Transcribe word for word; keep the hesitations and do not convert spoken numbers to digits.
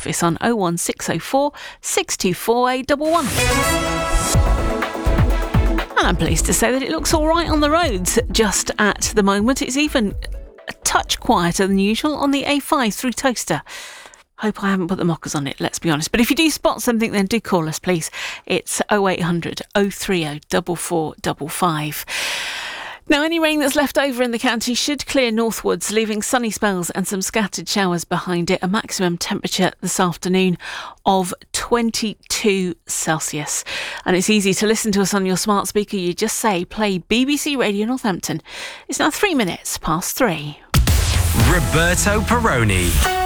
office on oh one six oh four, six two four eight one one. And I'm pleased to say that it looks all right on the roads just at the moment. It's even a touch quieter than usual on the A five through Toaster. Hope I haven't put the mockers on it, let's be honest. But if you do spot something, then do call us, please. It's oh eight hundred, oh three oh, four four five five. Now, any rain that's left over in the county should clear northwards, leaving sunny spells and some scattered showers behind it. A maximum temperature this afternoon of twenty-two Celsius. And it's easy to listen to us on your smart speaker. You just say, play B B C Radio Northampton. It's now three minutes past three. Roberto Perrone.